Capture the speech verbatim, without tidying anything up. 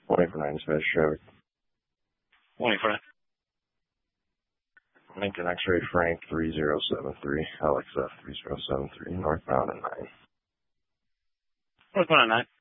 Morning for nine, dispatch traffic. Morning for nine. Lincoln X-ray Frank three zero seven three, Alex F three zero seven three, northbound at nine. Northbound at nine.